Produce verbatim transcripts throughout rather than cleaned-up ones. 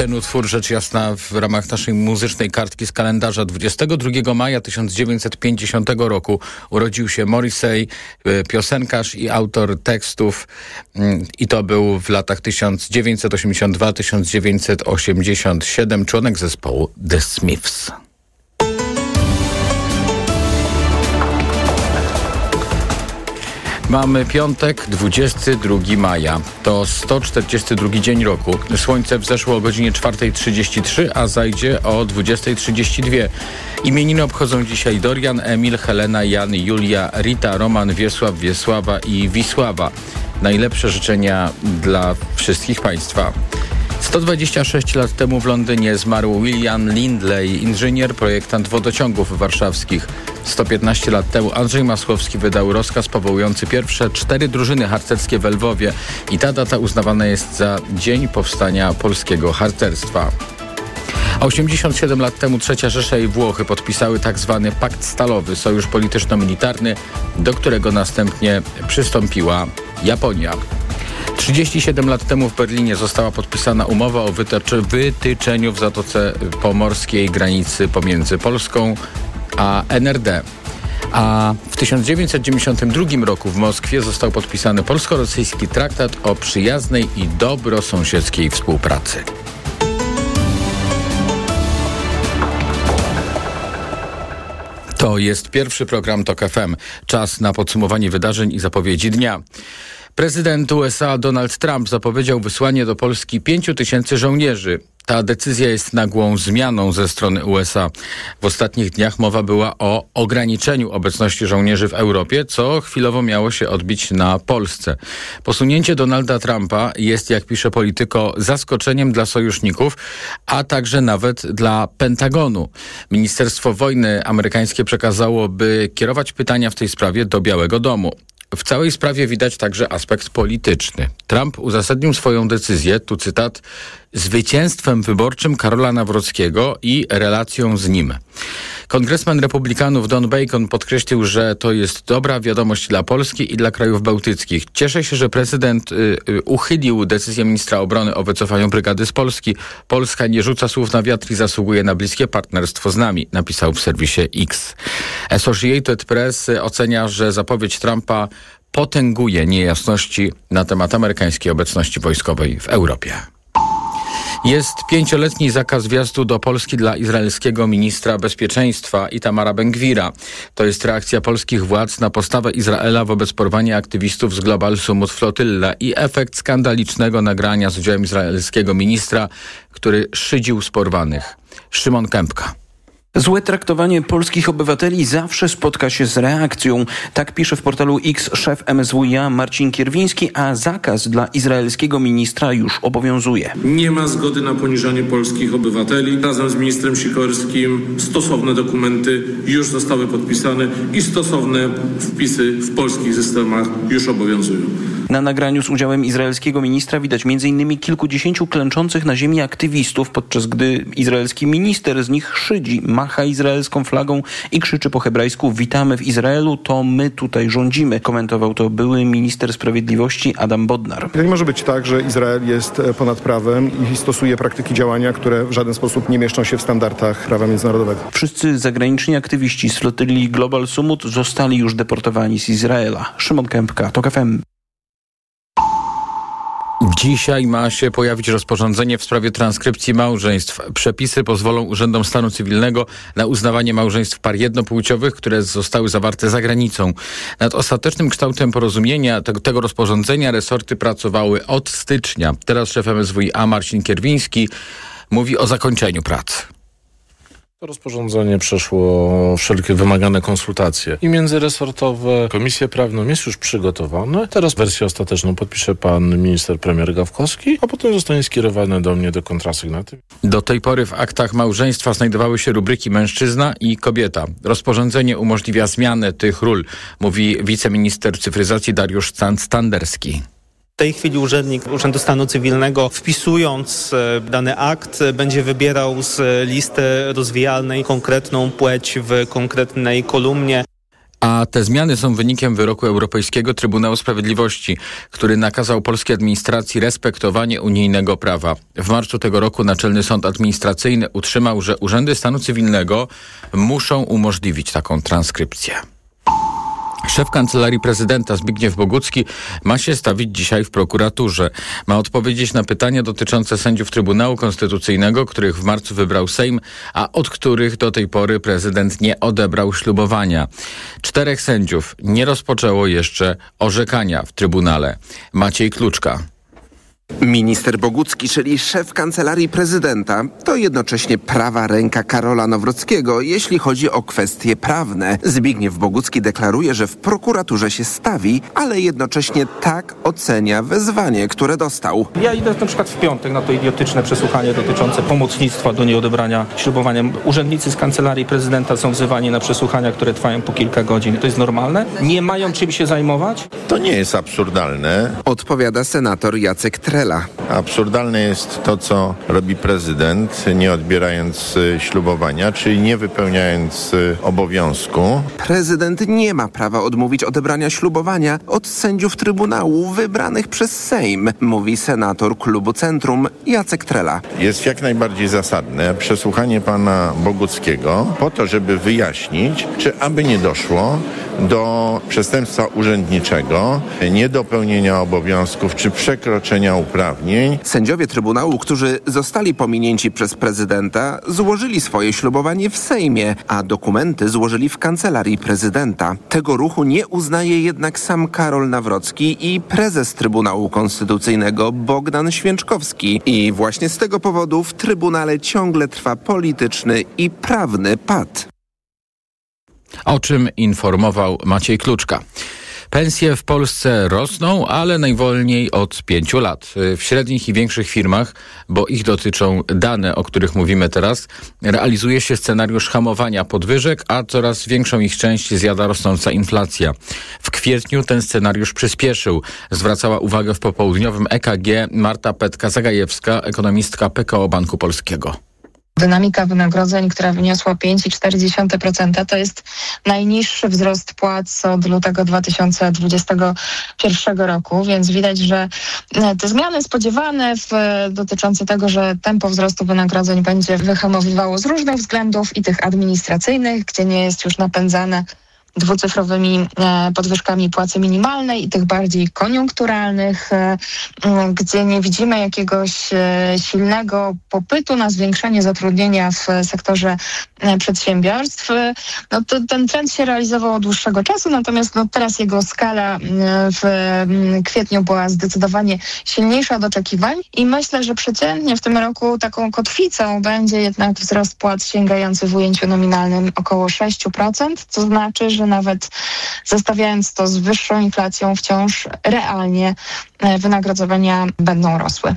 Ten utwór, rzecz jasna, w ramach naszej muzycznej kartki z kalendarza dwudziestego drugiego maja tysiąc dziewięćset pięćdziesiątego roku urodził się Morrissey, piosenkarz i autor tekstów, i to był w latach tysiąc dziewięćset osiemdziesiąt dwa do tysiąc dziewięćset osiemdziesiąt siedem członek zespołu The Smiths. Mamy piątek, dwudziestego drugiego maja. To sto czterdziesty drugi dzień roku. Słońce wzeszło o godzinie czwarta trzydzieści trzy, a zajdzie o dwudziesta trzydzieści dwa. Imieniny obchodzą dzisiaj Dorian, Emil, Helena, Jan, Julia, Rita, Roman, Wiesław, Wiesława i Wisława. Najlepsze życzenia dla wszystkich Państwa. sto dwadzieścia sześć lat temu w Londynie zmarł William Lindley, inżynier, projektant wodociągów warszawskich. sto piętnaście lat temu Andrzej Masłowski wydał rozkaz powołujący pierwsze cztery drużyny harcerskie w Lwowie i ta data uznawana jest za dzień powstania polskiego harcerstwa. A osiemdziesiąt siedem lat temu Trzecia Rzesza i Włochy podpisały tzw. Pakt Stalowy, sojusz polityczno-militarny, do którego następnie przystąpiła Japonia. trzydzieści siedem lat temu w Berlinie została podpisana umowa o wytyczy, wytyczeniu w Zatoce Pomorskiej granicy pomiędzy Polską a N R D. A w tysiąc dziewięćset dziewięćdziesiątym drugim roku w Moskwie został podpisany polsko-rosyjski traktat o przyjaznej i dobrosąsiedzkiej współpracy. To jest pierwszy program Tok F M. Czas na podsumowanie wydarzeń i zapowiedzi dnia. Prezydent U S A Donald Trump zapowiedział wysłanie do Polski pięciu tysięcy żołnierzy. Ta decyzja jest nagłą zmianą ze strony U S A. W ostatnich dniach mowa była o ograniczeniu obecności żołnierzy w Europie, co chwilowo miało się odbić na Polsce. Posunięcie Donalda Trumpa jest, jak pisze Polityko, zaskoczeniem dla sojuszników, a także nawet dla Pentagonu. Ministerstwo Wojny amerykańskie przekazało, by kierować pytania w tej sprawie do Białego Domu. W całej sprawie widać także aspekt polityczny. Trump uzasadnił swoją decyzję, tu cytat, zwycięstwem wyborczym Karola Nawrockiego i relacją z nim. Kongresmen republikanów Don Bacon podkreślił, że to jest dobra wiadomość dla Polski i dla krajów bałtyckich. Cieszę się, że prezydent y, y, uchylił decyzję ministra obrony o wycofaniu brygady z Polski. Polska nie rzuca słów na wiatr i zasługuje na bliskie partnerstwo z nami, napisał w serwisie X. Associated Press ocenia, że zapowiedź Trumpa potęguje niejasności na temat amerykańskiej obecności wojskowej w Europie. Jest pięcioletni zakaz wjazdu do Polski dla izraelskiego ministra bezpieczeństwa Itamara Ben-Gvira. To jest reakcja polskich władz na postawę Izraela wobec porwania aktywistów z Global Summit Flotilla i efekt skandalicznego nagrania z udziałem izraelskiego ministra, który szydził z porwanych. Szymon Kępka. Złe traktowanie polskich obywateli zawsze spotka się z reakcją. Tak pisze w portalu X szef M S W iA Marcin Kierwiński, a zakaz dla izraelskiego ministra już obowiązuje. Nie ma zgody na poniżanie polskich obywateli. Razem z ministrem Sikorskim stosowne dokumenty już zostały podpisane i stosowne wpisy w polskich systemach już obowiązują. Na nagraniu z udziałem izraelskiego ministra widać między innymi kilkudziesięciu klęczących na ziemi aktywistów, podczas gdy izraelski minister z nich szydzi, macha izraelską flagą i krzyczy po hebrajsku: witamy w Izraelu, to my tutaj rządzimy. Komentował to były minister sprawiedliwości Adam Bodnar. Nie może być tak, że Izrael jest ponad prawem i stosuje praktyki działania, które w żaden sposób nie mieszczą się w standardach prawa międzynarodowego. Wszyscy zagraniczni aktywiści z flotyli Global Summit zostali już deportowani z Izraela. Szymon Kępka, Tok F M. Dzisiaj ma się pojawić rozporządzenie w sprawie transkrypcji małżeństw. Przepisy pozwolą urzędom stanu cywilnego na uznawanie małżeństw par jednopłciowych, które zostały zawarte za granicą. Nad ostatecznym kształtem porozumienia tego, tego rozporządzenia resorty pracowały od stycznia. Teraz szef M S W iA Marcin Kierwiński mówi o zakończeniu prac. To rozporządzenie przeszło wszelkie wymagane konsultacje i międzyresortowe. Komisję prawną jest już przygotowane. Teraz wersję ostateczną podpisze pan minister premier Gawkowski, a potem zostanie skierowane do mnie do kontrasygnaty. Do tej pory w aktach małżeństwa znajdowały się rubryki mężczyzna i kobieta. Rozporządzenie umożliwia zmianę tych ról, mówi wiceminister cyfryzacji Dariusz Standerski. W tej chwili urzędnik Urzędu Stanu Cywilnego, wpisując dany akt, będzie wybierał z listy rozwijalnej konkretną płeć w konkretnej kolumnie. A te zmiany są wynikiem wyroku Europejskiego Trybunału Sprawiedliwości, który nakazał polskiej administracji respektowanie unijnego prawa. W marcu tego roku Naczelny Sąd Administracyjny utrzymał, że urzędy stanu cywilnego muszą umożliwić taką transkrypcję. Szef Kancelarii Prezydenta Zbigniew Bogucki ma się stawić dzisiaj w prokuraturze. Ma odpowiedzieć na pytania dotyczące sędziów Trybunału Konstytucyjnego, których w marcu wybrał Sejm, a od których do tej pory prezydent nie odebrał ślubowania. Czterech sędziów nie rozpoczęło jeszcze orzekania w Trybunale. Maciej Kluczka. Minister Bogucki, czyli szef Kancelarii Prezydenta, to jednocześnie prawa ręka Karola Nawrockiego, jeśli chodzi o kwestie prawne. Zbigniew Bogucki deklaruje, że w prokuraturze się stawi, ale jednocześnie tak ocenia wezwanie, które dostał. Ja idę na przykład w piątek na to idiotyczne przesłuchanie dotyczące pomocnictwa do nieodebrania ślubowania. Urzędnicy z Kancelarii Prezydenta są wzywani na przesłuchania, które trwają po kilka godzin. To jest normalne? Nie mają czym się zajmować? To nie jest absurdalne. Odpowiada senator Jacek Trela. Absurdalne jest to, co robi prezydent, nie odbierając ślubowania, czyli nie wypełniając obowiązku. Prezydent nie ma prawa odmówić odebrania ślubowania od sędziów Trybunału wybranych przez Sejm, mówi senator klubu Centrum Jacek Trela. Jest jak najbardziej zasadne przesłuchanie pana Boguckiego po to, żeby wyjaśnić, czy aby nie doszło do przestępstwa urzędniczego, niedopełnienia obowiązków czy przekroczenia uprawnień. Sędziowie Trybunału, którzy zostali pominięci przez prezydenta, złożyli swoje ślubowanie w Sejmie, a dokumenty złożyli w Kancelarii Prezydenta. Tego ruchu nie uznaje jednak sam Karol Nawrocki i prezes Trybunału Konstytucyjnego Bogdan Święczkowski. I właśnie z tego powodu w Trybunale ciągle trwa polityczny i prawny pad. O czym informował Maciej Kluczka. Pensje w Polsce rosną, ale najwolniej od pięciu lat. W średnich i większych firmach, bo ich dotyczą dane, o których mówimy teraz, realizuje się scenariusz hamowania podwyżek, a coraz większą ich część zjada rosnąca inflacja. W kwietniu ten scenariusz przyspieszył. Zwracała uwagę w popołudniowym E K G Marta Petka-Zagajewska, ekonomistka P K O Banku Polskiego. Dynamika wynagrodzeń, która wyniosła pięć przecinek cztery procent, to jest najniższy wzrost płac od lutego dwa tysiące dwudziestego pierwszego roku, więc widać, że te zmiany spodziewane w, dotyczące tego, że tempo wzrostu wynagrodzeń będzie wyhamowywało z różnych względów i tych administracyjnych, gdzie nie jest już napędzane dwucyfrowymi podwyżkami płacy minimalnej i tych bardziej koniunkturalnych, gdzie nie widzimy jakiegoś silnego popytu na zwiększenie zatrudnienia w sektorze przedsiębiorstw. No to ten trend się realizował od dłuższego czasu, natomiast no teraz jego skala w kwietniu była zdecydowanie silniejsza od oczekiwań i myślę, że przeciętnie w tym roku taką kotwicą będzie jednak wzrost płac sięgający w ujęciu nominalnym około sześć procent, co znaczy, że nawet zestawiając to z wyższą inflacją, wciąż realnie wynagrodzenia będą rosły.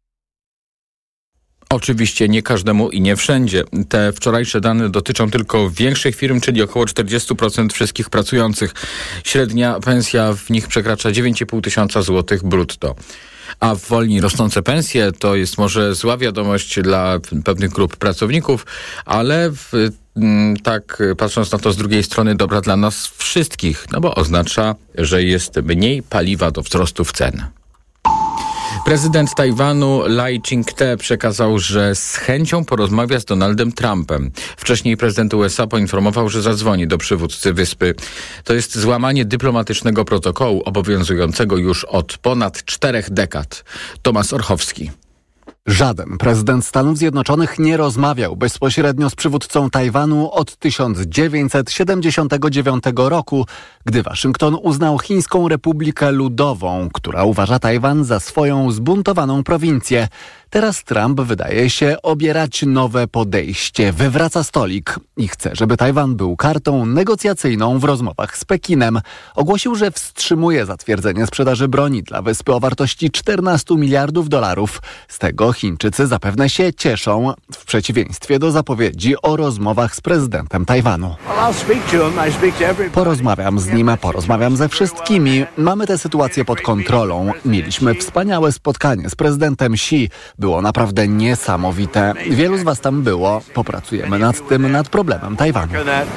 Oczywiście nie każdemu i nie wszędzie. Te wczorajsze dane dotyczą tylko większych firm, czyli około czterdzieści procent wszystkich pracujących. Średnia pensja w nich przekracza dziewięć i pół tysiąca złotych brutto. A wolniej rosnące pensje to jest może zła wiadomość dla pewnych grup pracowników, ale w, tak patrząc na to z drugiej strony dobra dla nas wszystkich, no bo oznacza, że jest mniej paliwa do wzrostów cen. Prezydent Tajwanu Lai Ching-te przekazał, że z chęcią porozmawia z Donaldem Trumpem. Wcześniej prezydent U S A poinformował, że zadzwoni do przywódcy wyspy. To jest złamanie dyplomatycznego protokołu obowiązującego już od ponad czterech dekad. Tomasz Orchowski. Żaden prezydent Stanów Zjednoczonych nie rozmawiał bezpośrednio z przywódcą Tajwanu od tysiąc dziewięćset siedemdziesiątego dziewiątego roku, gdy Waszyngton uznał Chińską Republikę Ludową, która uważa Tajwan za swoją zbuntowaną prowincję. Teraz Trump wydaje się obierać nowe podejście, wywraca stolik i chce, żeby Tajwan był kartą negocjacyjną w rozmowach z Pekinem. Ogłosił, że wstrzymuje zatwierdzenie sprzedaży broni dla wyspy o wartości czternastu miliardów dolarów. Z tego Chińczycy zapewne się cieszą, w przeciwieństwie do zapowiedzi o rozmowach z prezydentem Tajwanu. Porozmawiam z nim, porozmawiam ze wszystkimi. Mamy tę sytuację pod kontrolą. Mieliśmy wspaniałe spotkanie z prezydentem Xi. było naprawdę niesamowite. Wielu z was tam było. Popracujemy nad tym, nad problemem Tajwanu.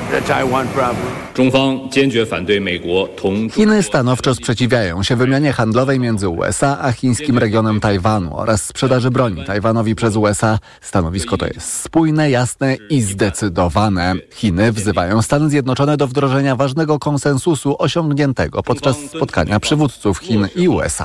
Chiny stanowczo sprzeciwiają się wymianie handlowej między U S A a chińskim regionem Tajwanu oraz sprzedaży broni Tajwanowi przez U S A. Stanowisko to jest spójne, jasne i zdecydowane. Chiny wzywają Stany Zjednoczone do wdrożenia ważnego konsensusu osiągniętego podczas spotkania przywódców Chin i U S A.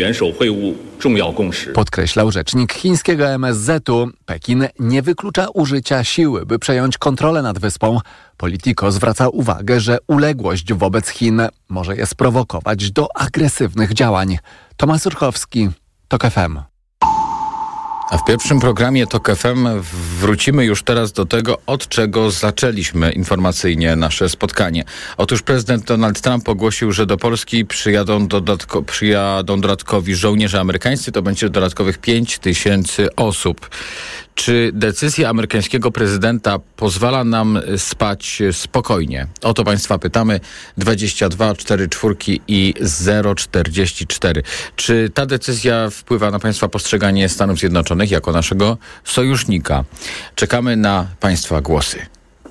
Podkreślał rzecznik chińskiego M S Z-u. Pekin nie wyklucza użycia siły, by przejąć kontrolę nad wyspą. Politico zwraca uwagę, że uległość wobec Chin może je sprowokować do agresywnych działań. Tomasz Surchowski, TOK F M. A w pierwszym programie TOK F M wrócimy już teraz do tego, od czego zaczęliśmy informacyjnie nasze spotkanie. Otóż prezydent Donald Trump ogłosił, że do Polski przyjadą, dodatko, przyjadą dodatkowi żołnierze amerykańscy. To będzie dodatkowych pięć tysięcy osób. Czy decyzja amerykańskiego prezydenta pozwala nam spać spokojnie? O to państwa pytamy. dwadzieścia dwa czterdzieści cztery i zero czterdzieści cztery. Czy ta decyzja wpływa na państwa postrzeganie Stanów Zjednoczonych jako naszego sojusznika? Czekamy na państwa głosy.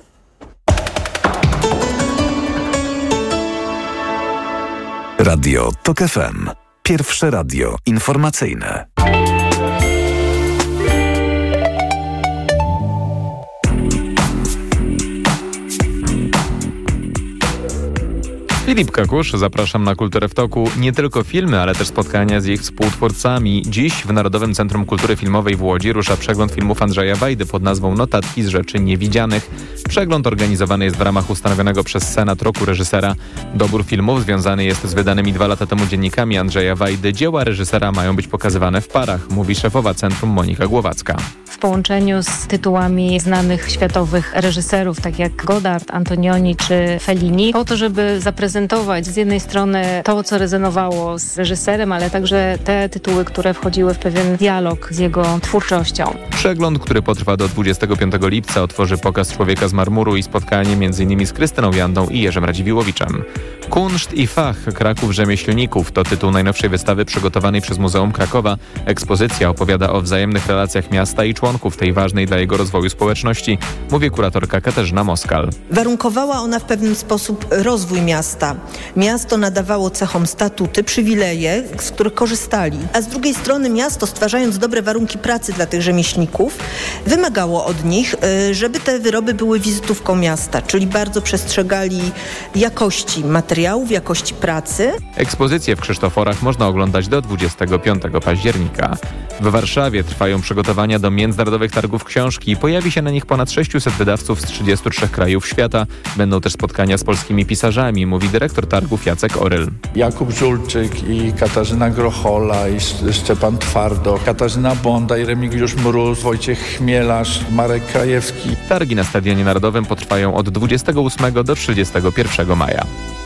Radio TOK F M. Pierwsze radio informacyjne. Filip Kakusz, zapraszam na Kulturę w Toku. Nie tylko filmy, ale też spotkania z ich współtwórcami. Dziś w Narodowym Centrum Kultury Filmowej w Łodzi rusza przegląd filmów Andrzeja Wajdy pod nazwą Notatki z rzeczy niewidzianych. Przegląd organizowany jest w ramach ustanowionego przez Senat Roku Reżysera. Dobór filmów związany jest z wydanymi dwa lata temu dziennikami Andrzeja Wajdy. Dzieła reżysera mają być pokazywane w parach, mówi szefowa Centrum Monika Głowacka. W połączeniu z tytułami znanych światowych reżyserów, tak jak Godard, Antonioni czy Fellini, po to, żeby zaprezentować z jednej strony to, co rezonowało z reżyserem, ale także te tytuły, które wchodziły w pewien dialog z jego twórczością. Przegląd, który potrwa do dwudziestego piątego lipca, otworzy pokaz Człowieka z marmuru i spotkanie m.in. z Krystyną Jandą i Jerzym Radziwiłłowiczem. Kunszt i Fach Kraków Rzemieślników to tytuł najnowszej wystawy przygotowanej przez Muzeum Krakowa. Ekspozycja opowiada o wzajemnych relacjach miasta i członków tej ważnej dla jego rozwoju społeczności, mówi kuratorka Katarzyna Moskal. Warunkowała ona w pewien sposób rozwój miasta. Miasto nadawało cechom statuty, przywileje, z których korzystali. A z drugiej strony miasto, stwarzając dobre warunki pracy dla tych rzemieślników, wymagało od nich, żeby te wyroby były wizytówką miasta, czyli bardzo przestrzegali jakości materiałów, jakości pracy. Ekspozycję w Krzysztoforach można oglądać do dwudziestego piątego października. W Warszawie trwają przygotowania do międzynarodowych targów książki. Pojawi się na nich ponad sześciuset wydawców z trzydziestu trzech krajów świata. Będą też spotkania z polskimi pisarzami, mówi dyrektor targów Jacek Oryl. Jakub Żulczyk i Katarzyna Grochola i Szczepan Twardo, Katarzyna Bonda i Remigiusz Mróz, Wojciech Chmielarz, Marek Krajewski. Targi na Stadionie Narodowym potrwają od dwudziestego ósmego do trzydziestego pierwszego maja.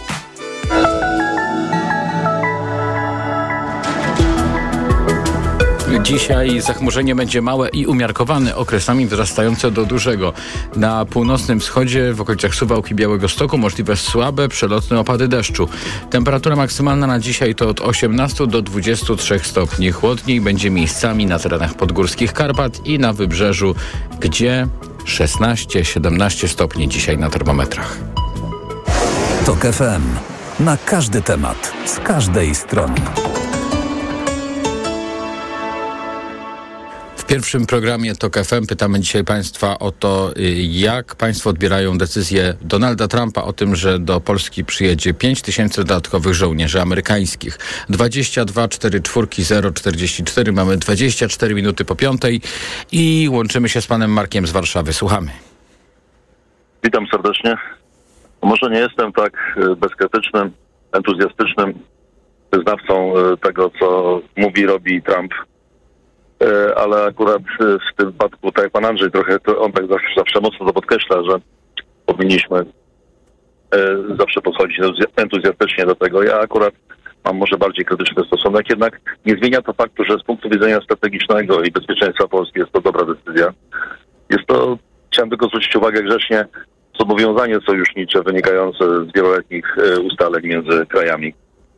Dzisiaj zachmurzenie będzie małe i umiarkowane, okresami wzrastające do dużego. Na północnym wschodzie, w okolicach Suwałk i Białegostoku możliwe słabe, przelotne opady deszczu. Temperatura maksymalna na dzisiaj to od osiemnastu do dwudziestu trzech stopni. Chłodniej będzie miejscami na terenach podgórskich Karpat i na wybrzeżu, gdzie szesnaście siedemnaście stopni dzisiaj na termometrach. TOK F M. Na każdy temat, z każdej strony. W pierwszym programie TOK F M pytamy dzisiaj państwa o to, jak państwo odbierają decyzję Donalda Trumpa o tym, że do Polski przyjedzie pięć tysięcy dodatkowych żołnierzy amerykańskich. dwadzieścia dwa czterdzieści cztery zero czterdzieści cztery. Mamy dwadzieścia cztery minuty po piątej i łączymy się z panem Markiem z Warszawy. Słuchamy. Witam serdecznie. Może nie jestem tak bezkrytycznym, entuzjastycznym wyznawcą tego, co mówi, robi Trump, ale akurat w tym wypadku, tak jak pan Andrzej, trochę to on tak zawsze, zawsze mocno to podkreśla, że powinniśmy zawsze podchodzić entuzjastycznie do tego. Ja akurat mam może bardziej krytyczny stosunek, jednak nie zmienia to faktu, że z punktu widzenia strategicznego i bezpieczeństwa Polski jest to dobra decyzja. Jest to, chciałem tylko zwrócić uwagę grzecznie, zobowiązanie sojusznicze wynikające z wieloletnich ustaleń między krajami.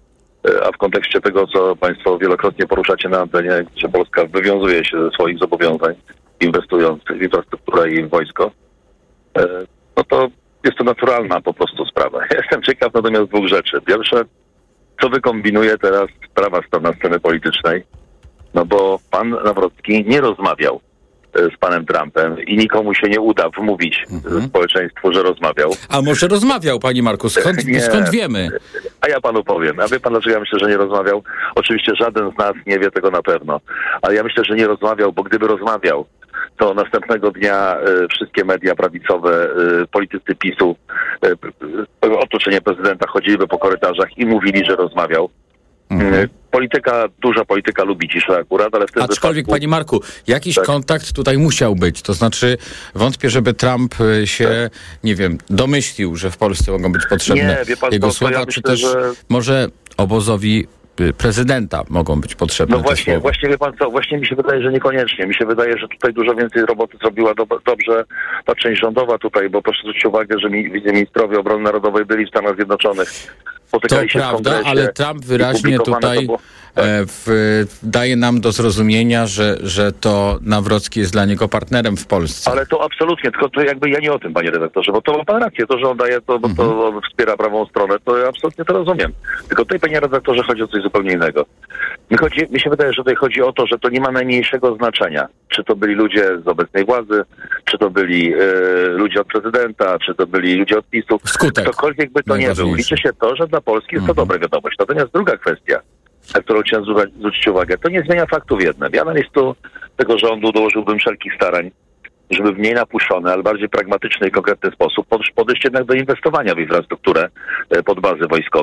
A w kontekście tego, co państwo wielokrotnie poruszacie na antenie, że Polska wywiązuje się ze swoich zobowiązań, inwestując w infrastrukturę i w wojsko, no to jest to naturalna po prostu sprawa. Ja jestem ciekaw natomiast dwóch rzeczy. Pierwsze, co wykombinuje teraz prawa strona sceny politycznej, no bo pan Nawrocki nie rozmawiał z panem Trumpem i nikomu się nie uda wmówić mhm. społeczeństwu, że rozmawiał. A może rozmawiał, pani Marku? Skąd, nie, skąd wiemy? A ja panu powiem. A wie pan, dlaczego ja myślę, że nie rozmawiał? Oczywiście żaden z nas nie wie tego na pewno. Ale ja myślę, że nie rozmawiał, bo gdyby rozmawiał, to następnego dnia y, wszystkie media prawicowe, y, politycy PiSu, y, otoczenie prezydenta chodziliby po korytarzach i mówili, że rozmawiał. Mhm. Polityka, duża polityka lubi ciszę akurat, ale w tym Aczkolwiek, wypadku... pani Marku, jakiś tak. kontakt tutaj musiał być. To znaczy, wątpię, żeby Trump się, tak. nie wiem, domyślił, że w Polsce mogą być potrzebne nie, wie pan, jego to, to słowa, ja czy myślę, też że... może obozowi prezydenta mogą być potrzebne. No właśnie, właśnie wie pan co, właśnie mi się wydaje, że niekoniecznie. Mi się wydaje, że tutaj dużo więcej roboty zrobiła do, dobrze ta część rządowa tutaj, bo proszę zwrócić uwagę, że mi, wiceministrowie obrony narodowej byli w Stanach Zjednoczonych. Spotykali to się prawda, ale Trump wyraźnie tutaj było, tak. w, daje nam do zrozumienia, że, że to Nawrocki jest dla niego partnerem w Polsce. Ale to absolutnie, tylko to jakby ja nie o tym, panie redaktorze, bo to ma pan rację, to, że on daje to, bo mhm. to wspiera prawą stronę, to ja absolutnie to rozumiem. Tylko tutaj, panie redaktorze, chodzi o coś zupełnie innego. Mi, chodzi, mi się wydaje, że tutaj chodzi o to, że to nie ma najmniejszego znaczenia. Czy to byli ludzie z obecnej władzy, czy to byli y, ludzie od prezydenta, czy to byli ludzie od PiSu. Skutek. Ktokolwiek by to nie był. Liczy się to, że dla Polski jest to dobra wiadomość. Natomiast druga kwestia, na którą chciałem zwrócić uwagę, to nie zmienia faktu w jednym. Ja na miejscu tego rządu dołożyłbym wszelkich starań, żeby w mniej napuszczony, ale bardziej pragmatyczny i konkretny sposób podejść jednak do inwestowania w infrastrukturę pod bazy wojskowe.